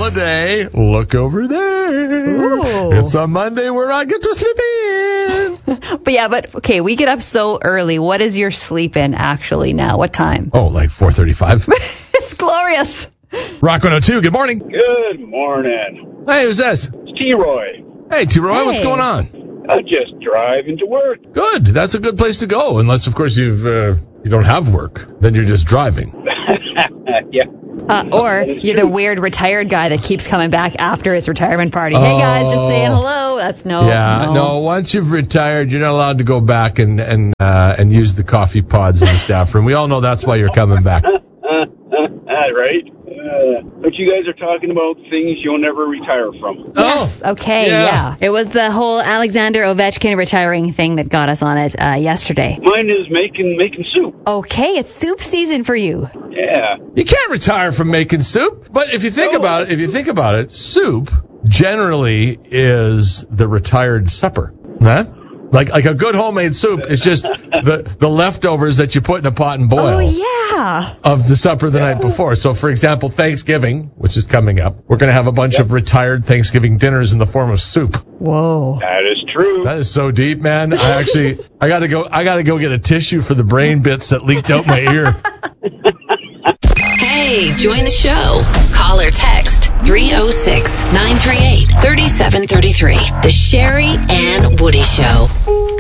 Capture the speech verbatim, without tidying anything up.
holiday, look over there. Ooh. It's a Monday where I get to sleep in. But yeah, but okay, we get up so early. What is your sleep in actually now? What time? Oh, like four thirty-five. It's glorious. Rock one oh two, good morning. Good morning. Hey, who's this? It's T-Roy. Hey, T-Roy, Hey. what's going on? I'm just driving to work. Good. That's a good place to go, unless, of course, you've uh, you don't have work. Then you're just driving. Yeah. Uh, or you're the weird retired guy that keeps coming back after his retirement party. Hey guys, just saying hello. That's no. Yeah, no. Once you've retired, you're not allowed to go back and and uh, and use the coffee pods in the staff room. We all know that's why you're coming back. Right? Uh, but you guys are talking about things you'll never retire from. Yes. Okay. Yeah. Yeah. It was the whole Alexander Ovechkin retiring thing that got us on it uh, yesterday. Mine is making making soup. Okay, it's soup season for you. Yeah. You can't retire from making soup. But if you think No. about it, if you think about it, soup generally is the retired supper. Huh? Like like a good homemade soup is just the the leftovers that you put in a pot and boil. Oh yeah. Of the supper the night before. So, for example, Thanksgiving, which is coming up, we're going to have a bunch of retired Thanksgiving dinners in the form of soup. Whoa. That is true. That is so deep, man. I actually, I got to go, I got to go get a tissue for the brain bits that leaked out my ear. Hey, join the show. Call or text three oh six, nine three eight, three seven three three. The Sherry and Woody Show.